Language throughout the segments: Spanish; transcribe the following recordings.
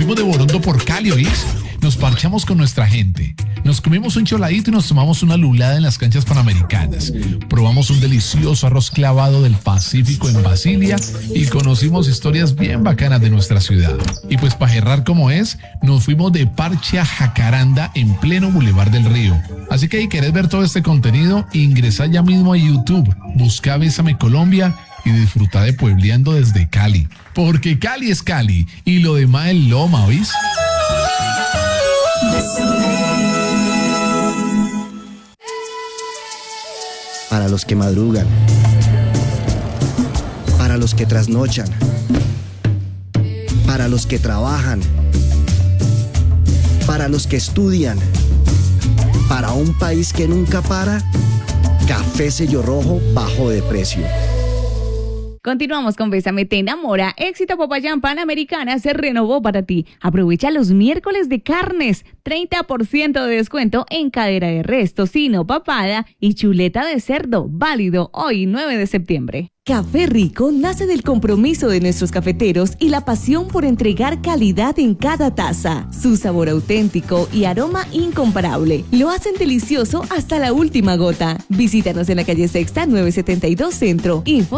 fuimos de Borondo por Cali, ¿oís? Nos parchamos con nuestra gente. Nos comimos un choladito y nos tomamos una lulada en las canchas panamericanas. Probamos un delicioso arroz clavado del Pacífico en Basilia y conocimos historias bien bacanas de nuestra ciudad. Y pues para cerrar como es, nos fuimos de parche a Jacaranda en pleno Boulevard del Río. Así que si querés ver todo este contenido, ingresa ya mismo a YouTube, busca Bésame Colombia y disfruta de puebleando desde Cali. Porque Cali es Cali y lo demás es Loma, ¿oís? Para los que madrugan, para los que trasnochan, para los que trabajan, para los que estudian, para un país que nunca para, Café Sello Rojo bajo de precio. Continuamos con Bésame Te Enamora. Éxito Popayán Panamericana se renovó para ti. Aprovecha los miércoles de carnes. 30% de descuento en cadera de res, tocino, papada y chuleta de cerdo. Válido hoy, 9 de septiembre. Café Rico nace del compromiso de nuestros cafeteros y la pasión por entregar calidad en cada taza. Su sabor auténtico y aroma incomparable lo hacen delicioso hasta la última gota. Visítanos en la calle Sexta 972 Centro. Info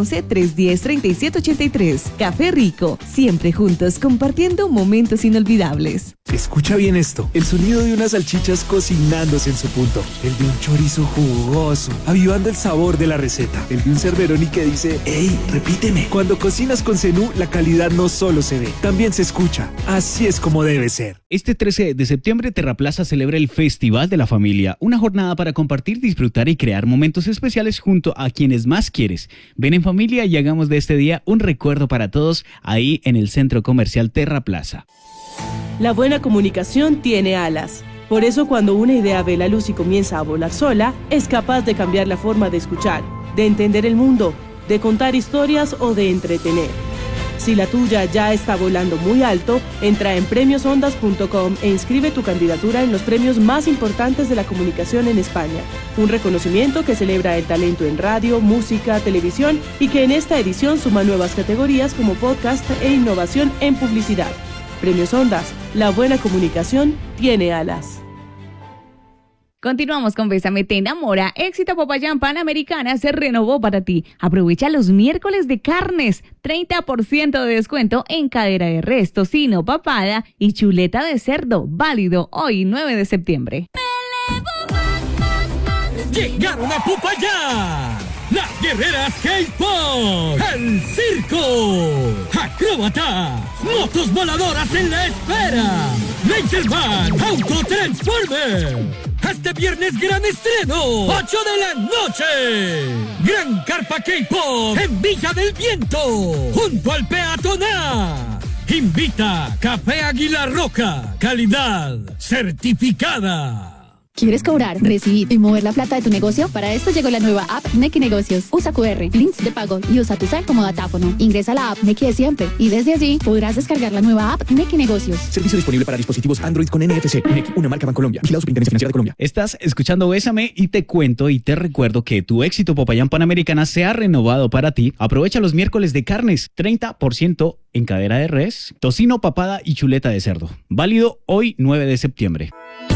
311-310-3783. Café Rico, siempre juntos compartiendo momentos inolvidables. Escucha bien esto, el sonido de unas salchichas cocinándose en su punto, el de un chorizo jugoso, avivando el sabor de la receta, el de un Cerberoni que dice, ¡Ey, repíteme! Cuando cocinas con Zenú, la calidad no solo se ve, también se escucha. Así es como debe ser. Este 13 de septiembre, Terraplaza celebra el Festival de la Familia, una jornada para compartir, disfrutar y crear momentos especiales junto a quienes más quieres. Ven en familia y hagamos de este día un recuerdo para todos ahí en el Centro Comercial Terraplaza. La buena comunicación tiene alas. Por eso cuando una idea ve la luz y comienza a volar sola, es capaz de cambiar la forma de escuchar, de entender el mundo, de contar historias o de entretener. Si la tuya ya está volando muy alto, entra en premiosondas.com e inscribe tu candidatura en los premios más importantes de la comunicación en España. Un reconocimiento que celebra el talento en radio, música, televisión y que en esta edición suma nuevas categorías como podcast e innovación en publicidad. Premios Ondas, la buena comunicación tiene alas. Continuamos con Bésame Te Enamora. Éxito Popayán Panamericana se renovó para ti. Aprovecha los miércoles de carnes. 30% de descuento en cadera de res, tocino, papada y chuleta de cerdo. Válido hoy, 9 de septiembre. ¡Llegaron a Popayán! ¡Las guerreras K-Pop! ¡El circo! ¡Acróbatas! ¡Motos voladoras en la espera! ¡Laserman! ¡Autotransformer! Este viernes gran estreno, 8 de la noche. Gran carpa K-Pop en Villa del Viento, junto al peatonal. Invita Café Águila Roja, calidad certificada. ¿Quieres cobrar, recibir y mover la plata de tu negocio? Para esto llegó la nueva app Nequi Negocios. Usa QR, links de pago y usa tu cel como datáfono. Ingresa a la app Nequi de siempre y desde allí podrás descargar la nueva app Nequi Negocios. Servicio disponible para dispositivos Android con NFC. Nequi, una marca Bancolombia. Vigilado Superintendencia Financiera de Colombia. Estás escuchando Bésame y te cuento y te recuerdo que tu éxito Popayán Panamericana se ha renovado para ti. Aprovecha los miércoles de carnes. 30% en cadera de res, tocino, papada y chuleta de cerdo. Válido hoy, 9 de septiembre.